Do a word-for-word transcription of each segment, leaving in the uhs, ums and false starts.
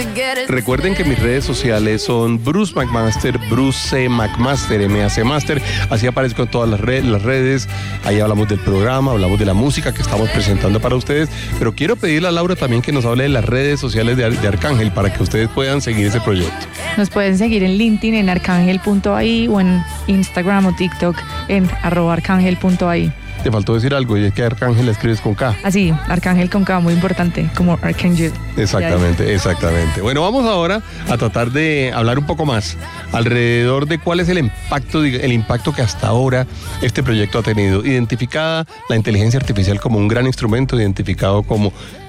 Recuerden que mis redes sociales son Bruce McMaster, Bruce C. McMaster, M A C Master. Así aparezco en todas las, red, las redes. Ahí hablamos del programa, hablamos de la música que estamos presentando para ustedes. Pero quiero pedirle a Laura también que nos hable de las redes sociales de, de Arcángel para que ustedes puedan seguir ese proyecto. Nos pueden seguir en LinkedIn en arcángel punto a i o en Instagram o TikTok en arroba arcángel punto a i. Te faltó decir algo, y es que Arcángel la escribes con K. Así, Arcángel con K, muy importante, como Archangel. Exactamente, exactamente. Bueno, vamos ahora a tratar de hablar un poco más alrededor de cuál es el impacto, el impacto que hasta ahora este proyecto ha tenido. Identificada la inteligencia artificial como un gran instrumento, identificado como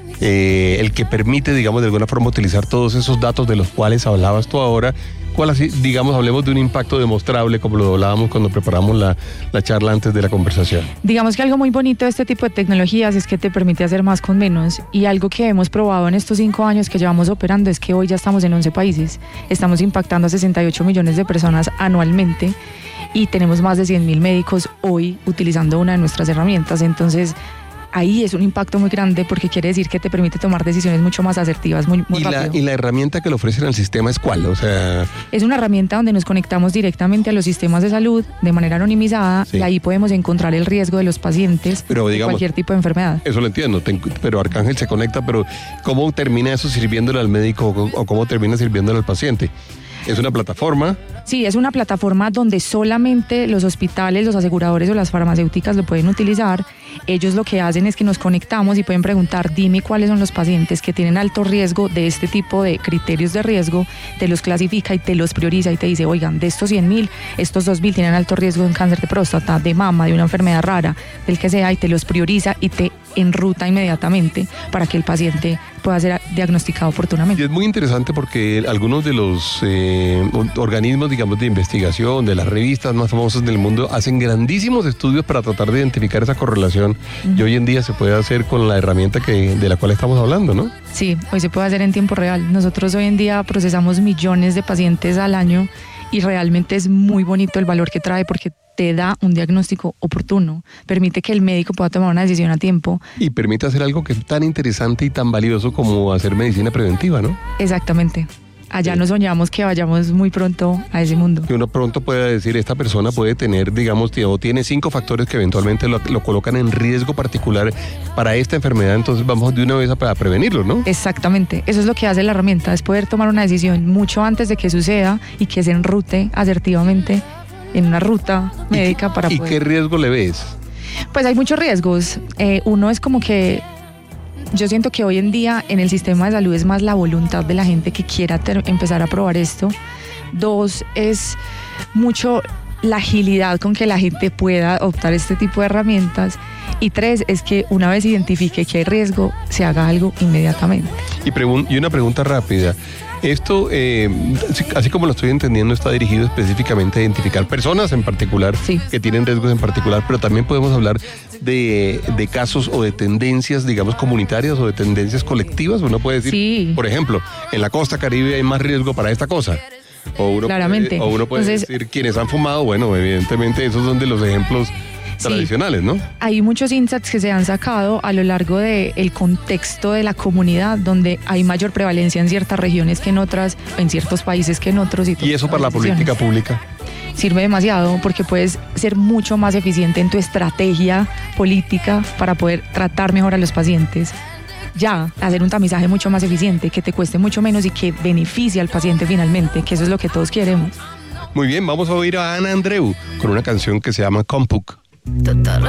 eh, el que permite, digamos, de alguna forma utilizar todos esos datos de los cuales hablabas tú ahora. ¿Cuál así, digamos, hablemos de un impacto demostrable, como lo hablábamos cuando preparamos la, la charla antes de la conversación? Digamos que algo muy bonito de este tipo de tecnologías es que te permite hacer más con menos, y algo que hemos probado en estos cinco años que llevamos operando es que hoy ya estamos en once países, estamos impactando a sesenta y ocho millones de personas anualmente y tenemos más de cien mil médicos hoy utilizando una de nuestras herramientas. Entonces ahí es un impacto muy grande porque quiere decir que te permite tomar decisiones mucho más asertivas, muy, muy ¿Y rápido. La, ¿Y la herramienta que le ofrecen al sistema es cuál? O sea... Es una herramienta donde nos conectamos directamente a los sistemas de salud de manera anonimizada, sí, y ahí podemos encontrar el riesgo de los pacientes, pero, digamos, de cualquier tipo de enfermedad. Eso lo entiendo, pero Arcángel se conecta, pero ¿cómo termina eso sirviéndole al médico o cómo termina sirviéndole al paciente? ¿Es una plataforma? Sí, es una plataforma donde solamente los hospitales, los aseguradores o las farmacéuticas lo pueden utilizar. Ellos lo que hacen es que nos conectamos y pueden preguntar, dime cuáles son los pacientes que tienen alto riesgo de este tipo de criterios de riesgo, te los clasifica y te los prioriza y te dice, oigan, de estos cien mil, estos dos mil tienen alto riesgo de un cáncer de próstata, de mama, de una enfermedad rara, del que sea, y te los prioriza y te enruta inmediatamente para que el paciente pueda ser diagnosticado oportunamente. Y es muy interesante porque algunos de los eh, organismos, digamos, de investigación, de las revistas más famosas del mundo, hacen grandísimos estudios para tratar de identificar esa correlación, uh-huh, y hoy en día se puede hacer con la herramienta que, de la cual estamos hablando, ¿no? Sí, hoy se puede hacer en tiempo real. Nosotros hoy en día procesamos millones de pacientes al año y realmente es muy bonito el valor que trae porque te da un diagnóstico oportuno, permite que el médico pueda tomar una decisión a tiempo. Y permite hacer algo que es tan interesante y tan valioso como hacer medicina preventiva, ¿no? Exactamente. Allá sí, nos soñamos que vayamos muy pronto a ese mundo. Que uno pronto pueda decir, esta persona puede tener, digamos, o tiene cinco factores que eventualmente lo, lo colocan en riesgo particular para esta enfermedad, entonces vamos de una vez a, a prevenirlo, ¿no? Exactamente, eso es lo que hace la herramienta, es poder tomar una decisión mucho antes de que suceda y que se enrute asertivamente en una ruta médica. ¿Y, para ¿y poder... qué riesgo le ves? Pues hay muchos riesgos. Eh, uno es como que yo siento que hoy en día en el sistema de salud es más la voluntad de la gente que quiera ter- empezar a probar esto. Dos, es mucho la agilidad con que la gente pueda optar este tipo de herramientas. Y tres, es que una vez identifique que hay riesgo, se haga algo inmediatamente. Y, pregun- y una pregunta rápida. Esto, eh, así como lo estoy entendiendo, está dirigido específicamente a identificar personas en particular, sí, que tienen riesgos en particular, pero también podemos hablar de, de casos o de tendencias, digamos, comunitarias o de tendencias colectivas. Uno puede decir, sí, por ejemplo, en la costa Caribe hay más riesgo para esta cosa. O uno Claramente. Puede, o uno puede Entonces, decir, quienes han fumado, bueno, evidentemente esos son de los ejemplos tradicionales, sí, ¿no? Hay muchos insights que se han sacado a lo largo del contexto de la comunidad, donde hay mayor prevalencia en ciertas regiones que en otras, en ciertos países que en otros. Y, ¿Y eso para la política pública? Sirve demasiado porque puedes ser mucho más eficiente en tu estrategia política para poder tratar mejor a los pacientes. Ya, hacer un tamizaje mucho más eficiente, que te cueste mucho menos y que beneficie al paciente finalmente, que eso es lo que todos queremos. Muy bien, vamos a oír a Ana Andreu con una canción que se llama Compuk.